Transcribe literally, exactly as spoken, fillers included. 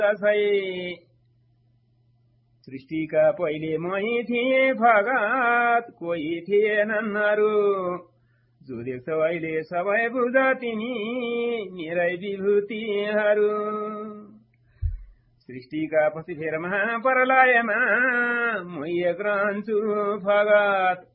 सृष्टिका पहिले मै थिए भगत कोही थिएनन् अरू जो देख्छौ अहिले सबै बुझ तिमी मेरै विभूतिहरू सृष्टिका पछि फेर महाप्रलयमा म एक रहन्छु भगत